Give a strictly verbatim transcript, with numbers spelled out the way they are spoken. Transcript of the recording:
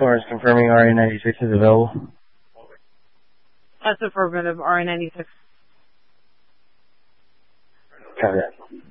Florence confirming R A ninety-six is available. That's affirmative, R A ninety-six. Copy that.